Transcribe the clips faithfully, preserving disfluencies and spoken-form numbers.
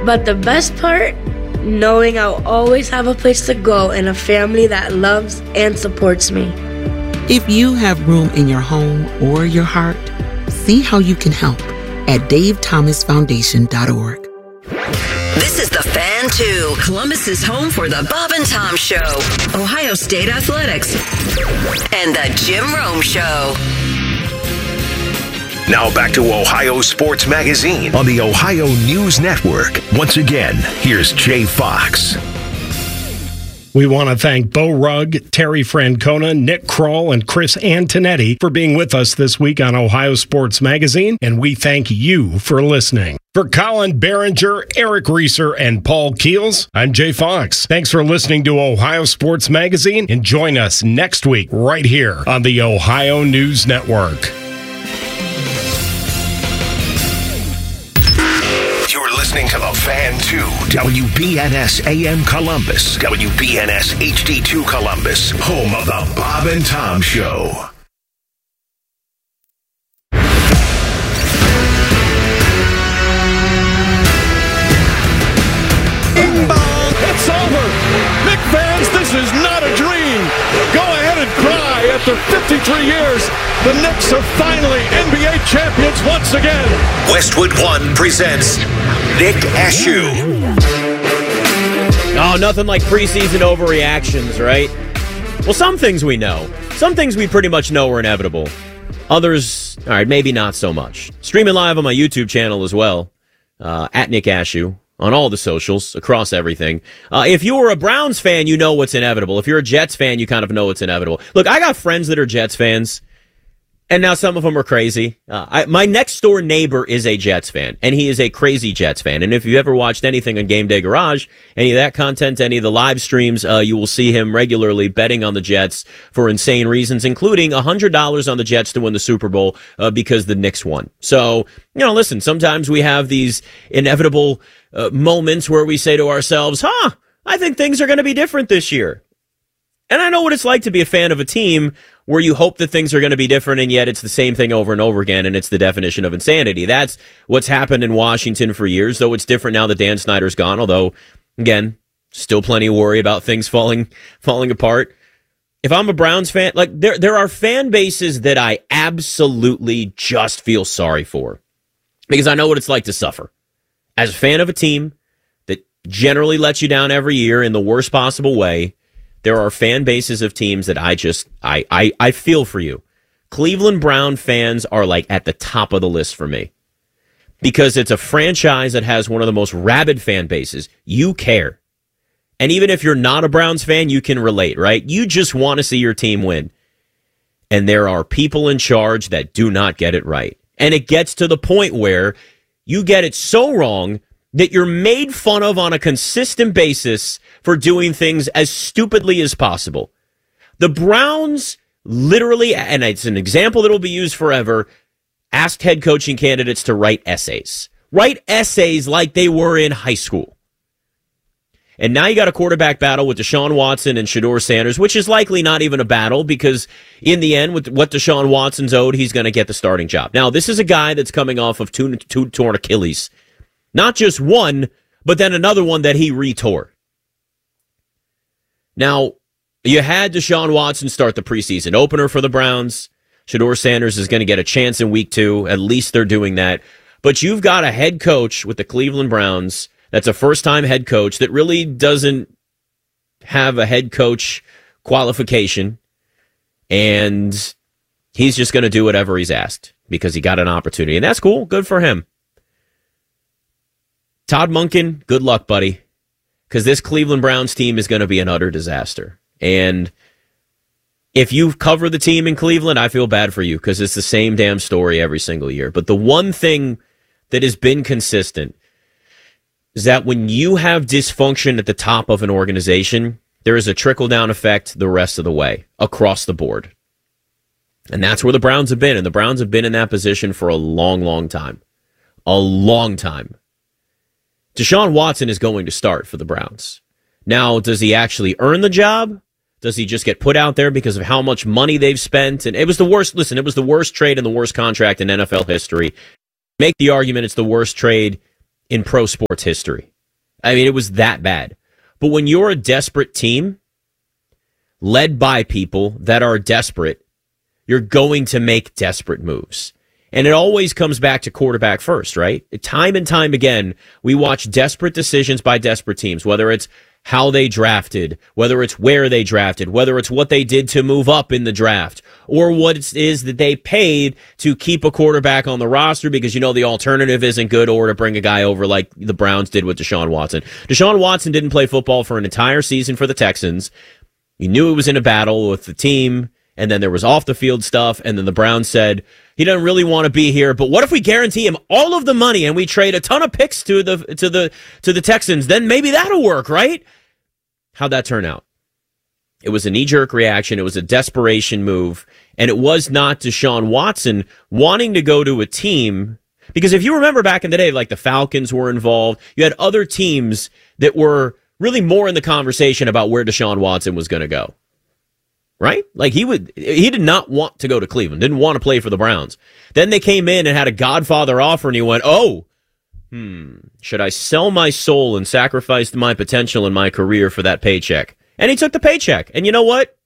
But the best part? Knowing I'll always have a place to go and a family that loves and supports me. If you have room in your home or your heart, see how you can help at dave thomas foundation dot org. This is The Fan two, Columbus's home for the Bob and Tom Show, Ohio State Athletics, and the Jim Rome Show. Now back to Ohio Sports Magazine on the Ohio News Network. Once again, here's Jay Fox. We want to thank Bo Rugg, Terry Francona, Nick Kroll, and Chris Antonetti for being with us this week on Ohio Sports Magazine, and we thank you for listening. For Colin Behringer, Eric Reeser, and Paul Keels, I'm Jay Fox. Thanks for listening to Ohio Sports Magazine, and join us next week right here on the Ohio News Network. Listening to The Fan two, W B N S A M Columbus, W B N S H D two Columbus, home of the Bob and Tom Show. Bing bong, it's over. Knick fans, this is not a dream. Go ahead and cry. After fifty-three years, the Knicks are finally N B A champions once again. Westwood One presents Nick Ashew. Oh, nothing like preseason overreactions, right? Well, some things we know. Some things we pretty much know are inevitable. Others, all right, maybe not so much. Streaming live on my YouTube channel as well, uh, at Nick Ashew, on all the socials, across everything. Uh, if you were a Browns fan, you know what's inevitable. If you're a Jets fan, you kind of know what's inevitable. Look, I got friends that are Jets fans. And now some of them are crazy. Uh, I, my next door neighbor is a Jets fan, and he is a crazy Jets fan. And if you ever watched anything on Game Day Garage, any of that content, any of the live streams, uh, you will see him regularly betting on the Jets for insane reasons, including one hundred dollars on the Jets to win the Super Bowl uh, because the Knicks won. So, you know, listen, sometimes we have these inevitable uh, moments where we say to ourselves, huh, I think things are going to be different this year. And I know what it's like to be a fan of a team where you hope that things are going to be different, and yet it's the same thing over and over again, and it's the definition of insanity. That's what's happened in Washington for years, though it's different now that Dan Snyder's gone, although, again, still plenty of worry about things falling falling apart. If I'm a Browns fan, like, there, there are fan bases that I absolutely just feel sorry for, because I know what it's like to suffer. As a fan of a team that generally lets you down every year in the worst possible way, there are fan bases of teams that I just, I, I, I feel for you. Cleveland Brown fans are like at the top of the list for me because it's a franchise that has one of the most rabid fan bases. You care. And even if you're not a Browns fan, you can relate, right? You just want to see your team win. And there are people in charge that do not get it right. And it gets to the point where you get it so wrong that you're made fun of on a consistent basis for doing things as stupidly as possible. The Browns literally, and it's an example that will be used forever, asked head coaching candidates to write essays. Write essays like they were in high school. And now you got a quarterback battle with Deshaun Watson and Shedeur Sanders, which is likely not even a battle because in the end, with what Deshaun Watson's owed, he's going to get the starting job. Now, this is a guy that's coming off of two, two torn Achilles. Not just one, but then another one that he retore. Now, you had Deshaun Watson start the preseason opener for the Browns. Shedeur Sanders is going to get a chance in week two. At least they're doing that. But you've got a head coach with the Cleveland Browns that's a first-time head coach that really doesn't have a head coach qualification. And he's just going to do whatever he's asked because he got an opportunity. And that's cool. Good for him. Todd Monken, good luck, buddy, because this Cleveland Browns team is going to be an utter disaster. And if you cover the team in Cleveland, I feel bad for you because it's the same damn story every single year. But the one thing that has been consistent is that when you have dysfunction at the top of an organization, there is a trickle-down effect the rest of the way, across the board. And that's where the Browns have been, and the Browns have been in that position for a long, long time. A long time. Deshaun Watson is going to start for the Browns. Now, does he actually earn the job? Does he just get put out there because of how much money they've spent? And it was the worst, listen, it was the worst trade and the worst contract in N F L history. Make the argument it's the worst trade in pro sports history. I mean, it was that bad. But when you're a desperate team, led by people that are desperate, you're going to make desperate moves. And it always comes back to quarterback first, right? Time and time again, we watch desperate decisions by desperate teams, whether it's how they drafted, whether it's where they drafted, whether it's what they did to move up in the draft, or what it is that they paid to keep a quarterback on the roster because, you know, the alternative isn't good, or to bring a guy over like the Browns did with Deshaun Watson. Deshaun Watson didn't play football for an entire season for the Texans. You knew it was in a battle with the team, and then there was off-the-field stuff, and then the Browns said, he doesn't really want to be here, but what if we guarantee him all of the money and we trade a ton of picks to the to the to the Texans? Then maybe that'll work, right? How'd that turn out? It was a knee-jerk reaction. It was a desperation move, and it was not Deshaun Watson wanting to go to a team, because if you remember back in the day, like the Falcons were involved, you had other teams that were really more in the conversation about where Deshaun Watson was going to go. Right? Like he would, he did not want to go to Cleveland, didn't want to play for the Browns. Then they came in and had a Godfather offer, and he went, oh, hmm, should I sell my soul and sacrifice my potential in my career for that paycheck? And he took the paycheck. And you know what?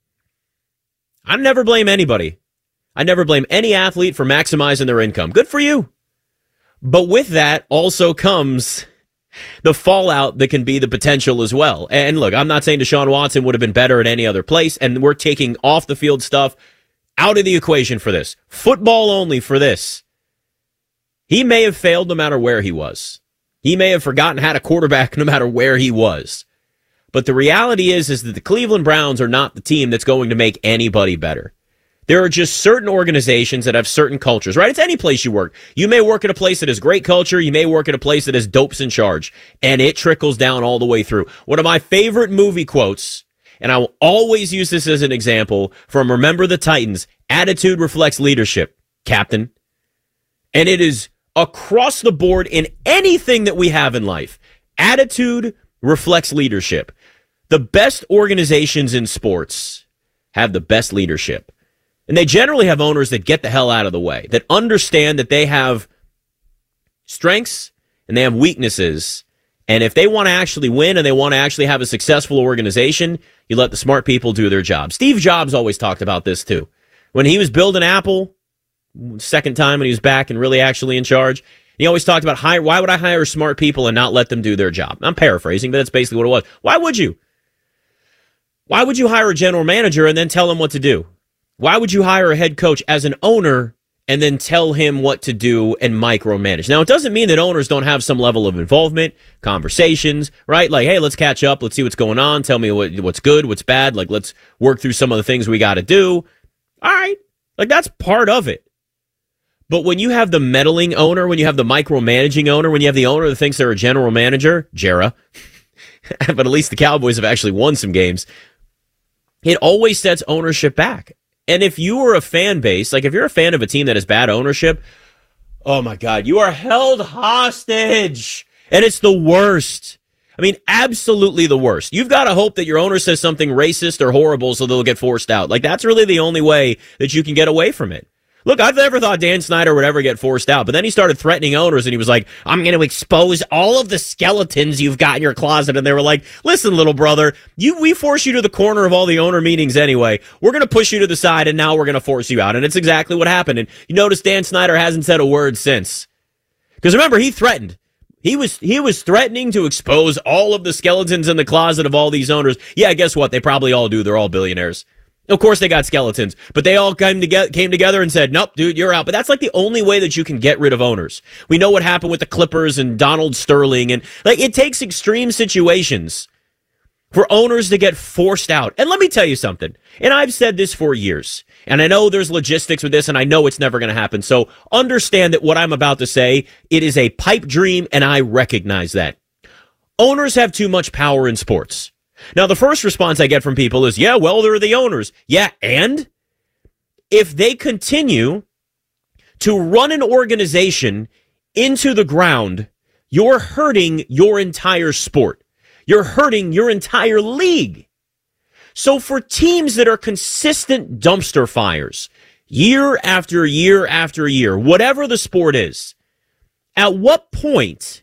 I never blame anybody. I never blame any athlete for maximizing their income. Good for you. But with that also comes the fallout that can be the potential as well. And look, I'm not saying Deshaun Watson would have been better at any other place, and we're taking off the field stuff out of the equation for this. Football only for this. He may have failed no matter where he was. He may have forgotten how to quarterback no matter where he was. But the reality is, is that the Cleveland Browns are not the team that's going to make anybody better. There are just certain organizations that have certain cultures, right? It's any place you work. You may work at a place that has great culture. You may work at a place that has dopes in charge, and it trickles down all the way through. One of my favorite movie quotes, and I will always use this as an example, from Remember the Titans, attitude reflects leadership, Captain. And it is across the board in anything that we have in life. Attitude reflects leadership. The best organizations in sports have the best leadership. And they generally have owners that get the hell out of the way, that understand that they have strengths and they have weaknesses. And if they want to actually win and they want to actually have a successful organization, you let the smart people do their job. Steve Jobs always talked about this too. When he was building Apple, second time when he was back and really actually in charge, he always talked about, hire, why would I hire smart people and not let them do their job? I'm paraphrasing, but that's basically what it was. Why would you? Why would you hire a general manager and then tell him what to do? Why would you hire a head coach as an owner and then tell him what to do and micromanage? Now, it doesn't mean that owners don't have some level of involvement, conversations, right? Like, hey, let's catch up. Let's see what's going on. Tell me what, what's good, what's bad. Like, let's work through some of the things we got to do. All right. Like, that's part of it. But when you have the meddling owner, when you have the micromanaging owner, when you have the owner that thinks they're a general manager, Jera, but at least the Cowboys have actually won some games, it always sets ownership back. And if you are a fan base, like if you're a fan of a team that has bad ownership, oh my God, you are held hostage. And it's the worst. I mean, absolutely the worst. You've got to hope that your owner says something racist or horrible so they'll get forced out. Like, that's really the only way that you can get away from it. Look, I've never thought Dan Snyder would ever get forced out, but then he started threatening owners, and he was like, I'm going to expose all of the skeletons you've got in your closet. And they were like, listen, little brother, you we force you to the corner of all the owner meetings anyway. We're going to push you to the side, and now we're going to force you out. And it's exactly what happened. And you notice Dan Snyder hasn't said a word since. Because remember, he threatened. He was he was threatening to expose all of the skeletons in the closet of all these owners. Yeah, guess what? They probably all do. They're all billionaires. Of course they got skeletons, but they all came together, came together and said, nope, dude, you're out. But that's like the only way that you can get rid of owners. We know what happened with the Clippers and Donald Sterling. And like, it takes extreme situations for owners to get forced out. And let me tell you something. And I've said this for years. And I know there's logistics with this, and I know it's never going to happen. So understand that what I'm about to say, it is a pipe dream, and I recognize that. Owners have too much power in sports. Now, the first response I get from people is, yeah, well, they're the owners. Yeah, and if they continue to run an organization into the ground, you're hurting your entire sport. You're hurting your entire league. So for teams that are consistent dumpster fires, year after year after year, whatever the sport is, at what point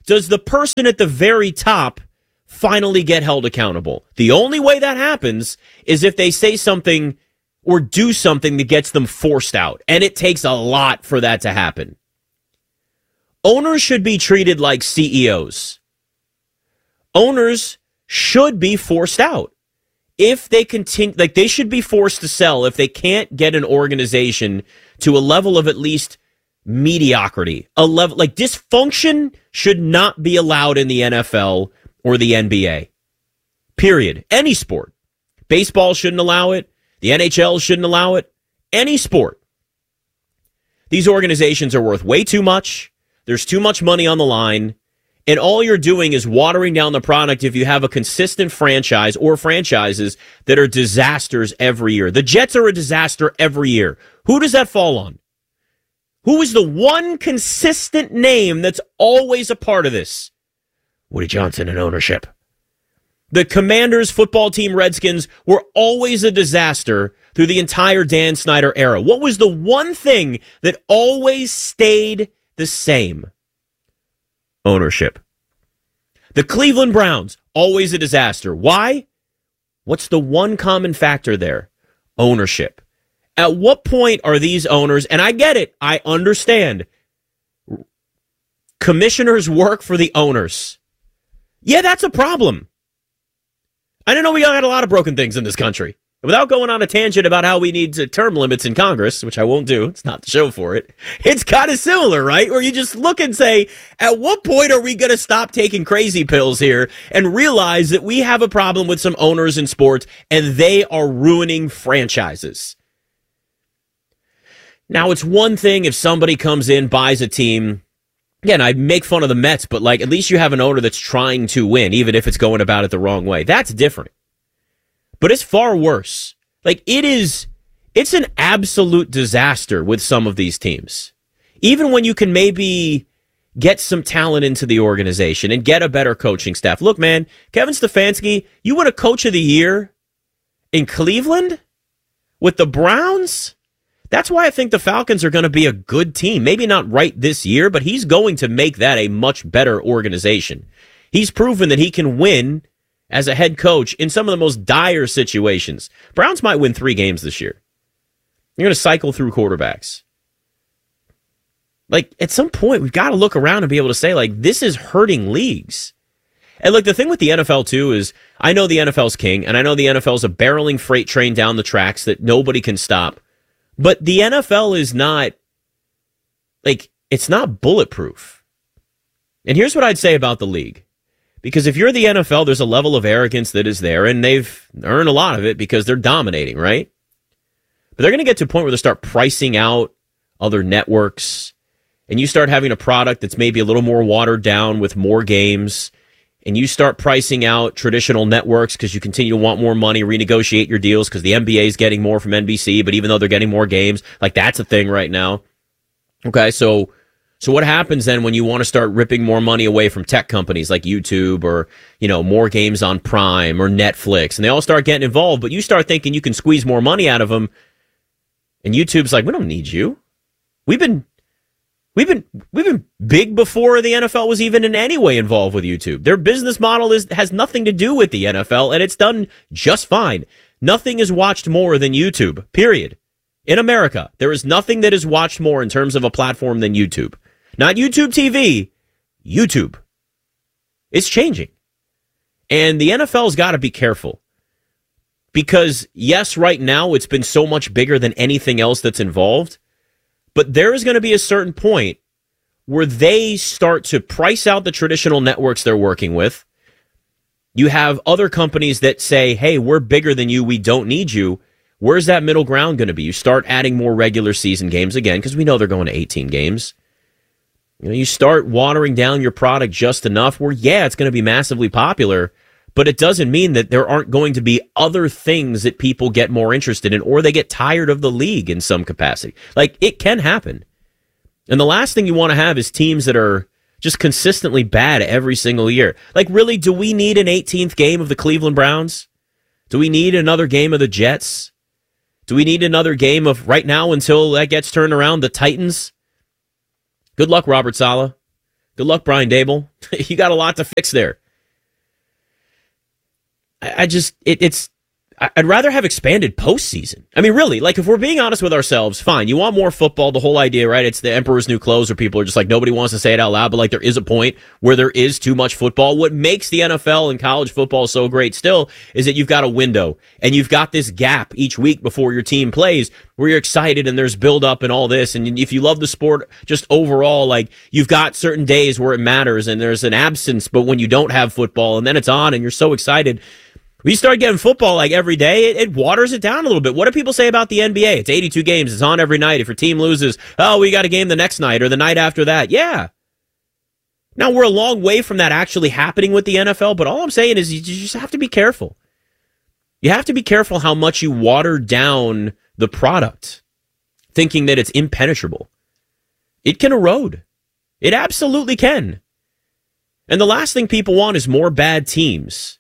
does the person at the very top finally get held accountable? The only way that happens is if they say something or do something that gets them forced out. And it takes a lot for that to happen. Owners should be treated like C E Os. Owners should be forced out. If they continue, like they should be forced to sell if they can't get an organization to a level of at least mediocrity. A level like dysfunction should not be allowed in the N F L or the N B A. Period. Any sport. Baseball shouldn't allow it. The N H L shouldn't allow it. Any sport. These organizations are worth way too much. There's too much money on the line. And all you're doing is watering down the product if you have a consistent franchise or franchises that are disasters every year. The Jets are a disaster every year. Who does that fall on? Who is the one consistent name that's always a part of this? Woody Johnson and ownership. The Commanders football team Redskins were always a disaster through the entire Dan Snyder era. What was the one thing that always stayed the same? Ownership. The Cleveland Browns, always a disaster. Why? What's the one common factor there? Ownership. At what point are these owners, and I get it, I understand, commissioners work for the owners. Yeah, that's a problem. I don't know, we got a lot of broken things in this country. Without going on a tangent about how we need term limits in Congress, which I won't do, it's not the show for it, it's kind of similar, right? Where you just look and say, at what point are we going to stop taking crazy pills here and realize that we have a problem with some owners in sports and they are ruining franchises? Now, it's one thing if somebody comes in, buys a team. Again, I make fun of the Mets, but like at least you have an owner that's trying to win, even if it's going about it the wrong way. That's different. But it's far worse. Like it is, it's an absolute disaster with some of these teams. Even when you can maybe get some talent into the organization and get a better coaching staff. Look, man, Kevin Stefanski, you win a coach of the year in Cleveland with the Browns. That's why I think the Falcons are going to be a good team. Maybe not right this year, but he's going to make that a much better organization. He's proven that he can win as a head coach in some of the most dire situations. Browns might win three games this year. You're going to cycle through quarterbacks. Like, at some point, we've got to look around and be able to say, like, this is hurting leagues. And, look, the thing with the N F L, too, is I know the N F L's king, and I know the N F L's a barreling freight train down the tracks that nobody can stop. But the N F L is not, like, it's not bulletproof. And here's what I'd say about the league. Because if you're the N F L, there's a level of arrogance that is there, and they've earned a lot of it because they're dominating, right? But they're going to get to a point where they start pricing out other networks, and you start having a product that's maybe a little more watered down with more games, and you start pricing out traditional networks because you continue to want more money, renegotiate your deals because the N B A is getting more from N B C, but even though they're getting more games, like that's a thing right now. Okay, so so what happens then when you want to start ripping more money away from tech companies like YouTube or, you know, more games on Prime or Netflix, and they all start getting involved, but you start thinking you can squeeze more money out of them, and YouTube's like, we don't need you. We've been We've been we've been big before the N F L was even in any way involved with YouTube. Their business model is has nothing to do with the N F L, and it's done just fine. Nothing is watched more than YouTube, period. In America, there is nothing that is watched more in terms of a platform than YouTube. Not YouTube T V, YouTube. It's changing. And the N F L's got to be careful. Because, yes, right now it's been so much bigger than anything else that's involved. But there is going to be a certain point where they start to price out the traditional networks they're working with. You have other companies that say, hey, we're bigger than you. We don't need you. Where's that middle ground going to be? You start adding more regular season games again, because we know they're going to eighteen games. You know, you start watering down your product just enough where, yeah, it's going to be massively popular, but it doesn't mean that there aren't going to be other things that people get more interested in, or they get tired of the league in some capacity. Like, it can happen. And the last thing you want to have is teams that are just consistently bad every single year. Like, really, do we need an eighteenth game of the Cleveland Browns? Do we need another game of the Jets? Do we need another game of, right now, until that gets turned around, the Titans? Good luck, Robert Saleh. Good luck, Brian Daboll. You got a lot to fix there. I, I just, it, it's, I'd rather have expanded postseason. I mean, really, like if we're being honest with ourselves, fine. You want more football, the whole idea, right? It's the emperor's new clothes where people are just like, nobody wants to say it out loud, but like there is a point where there is too much football. What makes the N F L and college football so great still is that you've got a window and you've got this gap each week before your team plays where you're excited and there's build up and all this. And if you love the sport just overall, like you've got certain days where it matters and there's an absence, but when you don't have football and then it's on and you're so excited. We start getting football like every day, it, it waters it down a little bit. What do people say about the N B A? It's eighty-two games. It's on every night. If your team loses, oh, we got a game the next night or the night after that. Yeah. Now, we're a long way from that actually happening with the N F L, but all I'm saying is you just have to be careful. You have to be careful how much you water down the product, thinking that it's impenetrable. It can erode. It absolutely can. And the last thing people want is more bad teams.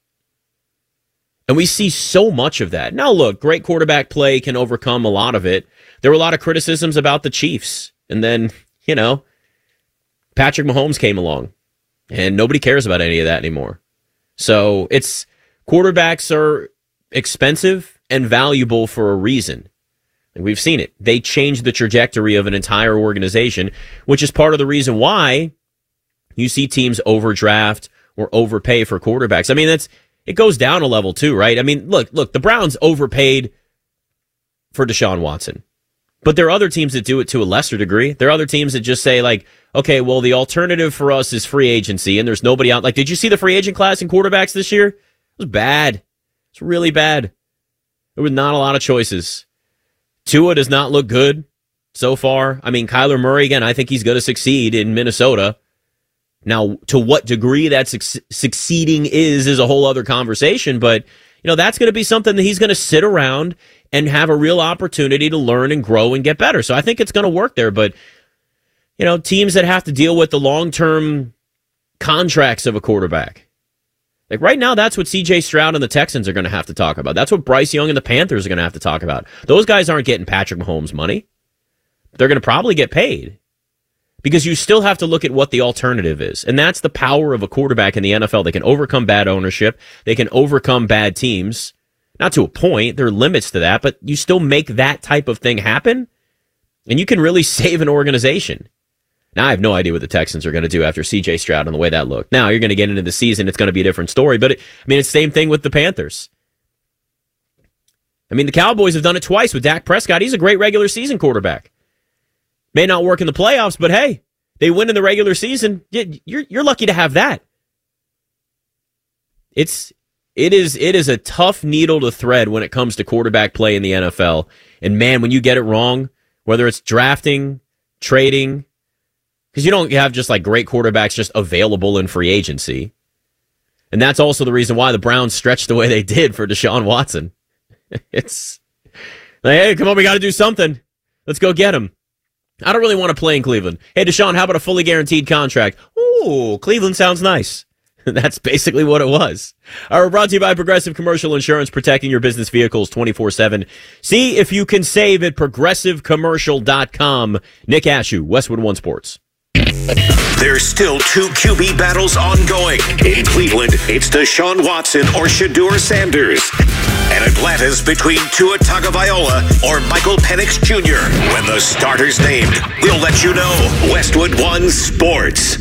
And we see so much of that. Now, look, great quarterback play can overcome a lot of it. There were a lot of criticisms about the Chiefs. And then, you know, Patrick Mahomes came along. And nobody cares about any of that anymore. So it's quarterbacks are expensive and valuable for a reason. And we've seen it. They change the trajectory of an entire organization, which is part of the reason why you see teams overdraft or overpay for quarterbacks. I mean, that's it goes down a level too, right? I mean, look, look, the Browns overpaid for Deshaun Watson. But there are other teams that do it to a lesser degree. There are other teams that just say, like, okay, well, the alternative for us is free agency, and there's nobody out. Like, did you see the free agent class in quarterbacks this year? It was bad. It's really bad. There were not a lot of choices. Tua does not look good so far. I mean, Kyler Murray, again, I think he's going to succeed in Minnesota. Now, to what degree that su- succeeding is, is a whole other conversation. But, you know, that's going to be something that he's going to sit around and have a real opportunity to learn and grow and get better. So I think it's going to work there. But, you know, teams that have to deal with the long-term contracts of a quarterback. Like right now, that's what C J Stroud and the Texans are going to have to talk about. That's what Bryce Young and the Panthers are going to have to talk about. Those guys aren't getting Patrick Mahomes money. They're going to probably get paid. Because you still have to look at what the alternative is. And that's the power of a quarterback in the N F L. They can overcome bad ownership. They can overcome bad teams. Not to a point. There are limits to that. But you still make that type of thing happen. And you can really save an organization. Now, I have no idea what the Texans are going to do after C J Stroud and the way that looked. Now, you're going to get into the season. It's going to be a different story. But, it, I mean, it's the same thing with the Panthers. I mean, the Cowboys have done it twice with Dak Prescott. He's a great regular season quarterback. May not work in the playoffs, but hey, they win in the regular season. You're you're lucky to have that. It's it is it is a tough needle to thread when it comes to quarterback play in the N F L. And man, when you get it wrong, whether it's drafting, trading, because you don't have just like great quarterbacks just available in free agency. And that's also the reason why the Browns stretched the way they did for Deshaun Watson. It's like, hey, come on, we got to do something. Let's go get him. I don't really want to play in Cleveland. Hey, Deshaun, how about a fully guaranteed contract? Ooh, Cleveland sounds nice. That's basically what it was. All right, we're brought to you by Progressive Commercial Insurance, protecting your business vehicles twenty-four seven. See if you can save at progressive commercial dot com. Nick Ashew, Westwood One Sports. There's still two Q B battles ongoing. In Cleveland, it's Deshaun Watson or Shedeur Sanders. And Atlanta's between Tua Tagovailoa or Michael Penix Junior When the starter's named, we'll let you know. Westwood One Sports.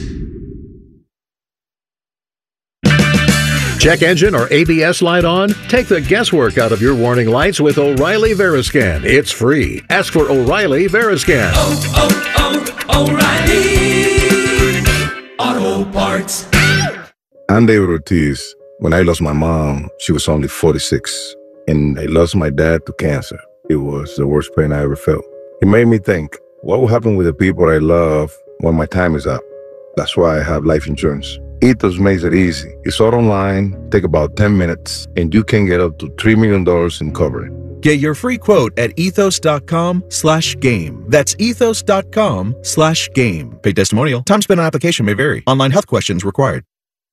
Check engine or A B S light on? Take the guesswork out of your warning lights with O'Reilly Veriscan. It's free. Ask for O'Reilly Veriscan. Oh, oh, oh, O'Reilly Auto Parts. I'm David Ortiz. When I lost my mom, she was only forty-six. And I lost my dad to cancer. It was the worst pain I ever felt. It made me think, what will happen with the people I love when my time is up? That's why I have life insurance. Ethos makes it easy. It's all online, take about ten minutes, and you can get up to three million dollars in coverage. Get your free quote at ethos.com slash game. That's ethos.com slash game. Paid testimonial. Time spent on application may vary. Online health questions required.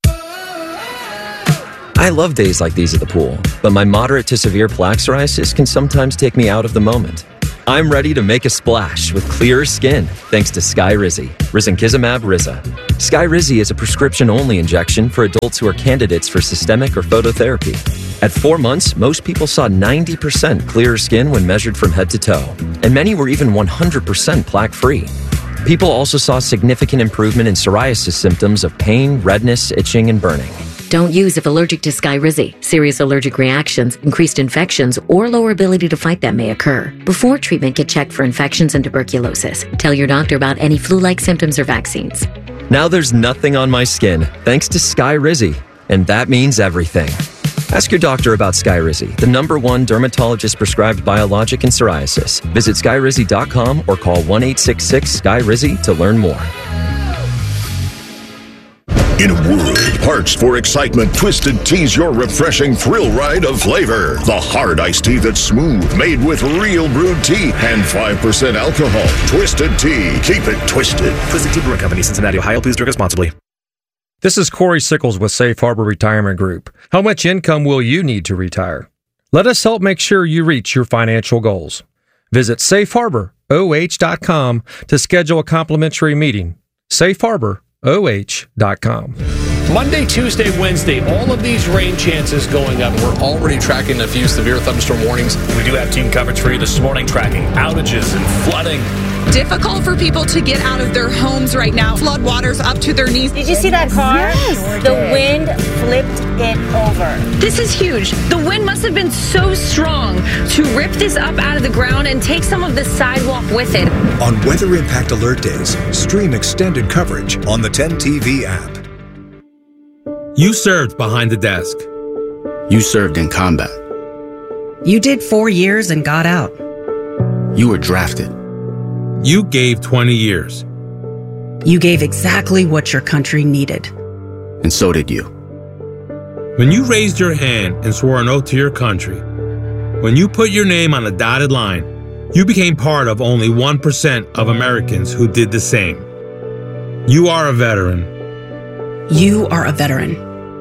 I love days like these at the pool, but my moderate to severe plaque psoriasis can sometimes take me out of the moment. I'm ready to make a splash with clearer skin thanks to Skyrizi, risankizumab Riza. Skyrizi is a prescription-only injection for adults who are candidates for systemic or phototherapy. At four months, most people saw ninety percent clearer skin when measured from head to toe, and many were even one hundred percent plaque-free. People also saw significant improvement in psoriasis symptoms of pain, redness, itching, and burning. Don't use if allergic to Skyrizi. Serious allergic reactions, increased infections, or lower ability to fight them may occur. Before treatment, get checked for infections and tuberculosis. Tell your doctor about any flu-like symptoms or vaccines. Now there's nothing on my skin thanks to Skyrizi, and that means everything. Ask your doctor about Skyrizi, the number one dermatologist-prescribed biologic in psoriasis. Visit skyrizi dot com or call one eight six six S K Y R I Z Y to learn more. In a world parched for excitement, Twisted Tea's your refreshing thrill ride of flavor. The hard iced tea that's smooth, made with real brewed tea and five percent alcohol. Twisted Tea. Keep it twisted. Twisted Tea Brewing Company, Cincinnati, Ohio. Please drink responsibly. This is Corey Sickles with Safe Harbor Retirement Group. How much income will you need to retire? Let us help make sure you reach your financial goals. Visit safe harbor o h dot com to schedule a complimentary meeting. safe harbor o h dot com. Monday, Tuesday, Wednesday, all of these rain chances going up. We're already tracking a few severe thunderstorm warnings. We do have team coverage for you this morning, tracking outages and flooding. Difficult for people to get out of their homes right now. Flood waters up to their knees. Did you see that car? Yes. The wind flipped it over. This is huge. The wind must have been so strong to rip this up out of the ground and take some of the sidewalk with it. On Weather Impact Alert Days, stream extended coverage on the ten T V app. You served behind the desk. You served in combat. You did four years and got out. You were drafted. You gave twenty years. You gave exactly what your country needed. And so did you. When you raised your hand and swore an oath to your country, when you put your name on a dotted line, you became part of only one percent of Americans who did the same. You are a veteran. You are a veteran.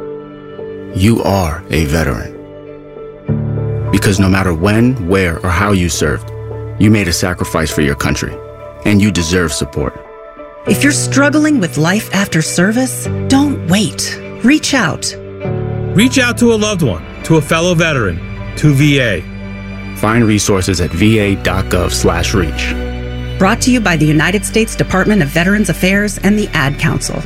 You are a veteran. Because no matter when, where, or how you served, you made a sacrifice for your country, and you deserve support. If you're struggling with life after service, don't wait. Reach out. Reach out to a loved one, to a fellow veteran, to V A. Find resources at v a dot gov slash reach. Brought to you by the United States Department of Veterans Affairs and the Ad Council.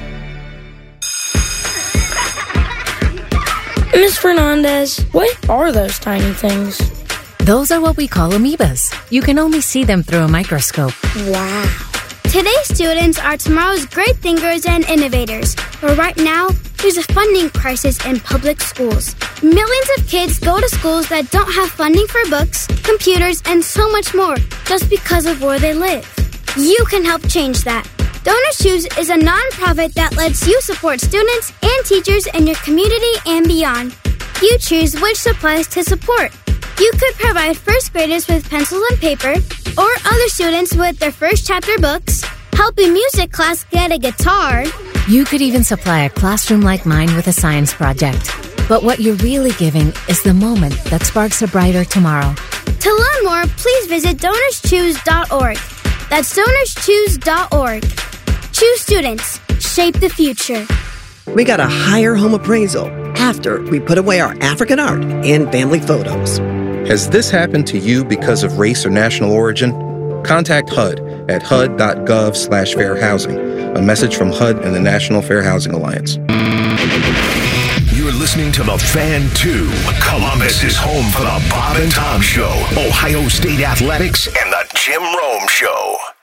Miz Fernandez, what are those tiny things? Those are what we call amoebas. You can only see them through a microscope. Wow. Today's students are tomorrow's great thinkers and innovators. But right now, there's a funding crisis in public schools. Millions of kids go to schools that don't have funding for books, computers, and so much more just because of where they live. You can help change that. Donors Choose is a nonprofit that lets you support students and teachers in your community and beyond. You choose which supplies to support. You could provide first graders with pencils and paper, or other students with their first chapter books, help a music class get a guitar. You could even supply a classroom like mine with a science project. But what you're really giving is the moment that sparks a brighter tomorrow. To learn more, please visit donors choose dot org. That's donors choose dot org. Choose students. Shape the future. We got a higher home appraisal after we put away our African art and family photos. Has this happened to you because of race or national origin? Contact H U D at H U D dot gov slash fair housing. A message from H U D and the National Fair Housing Alliance. You're listening to The Fan two. Columbus is home for the Bob and Tom Show, Ohio State Athletics, and the Jim Rome Show.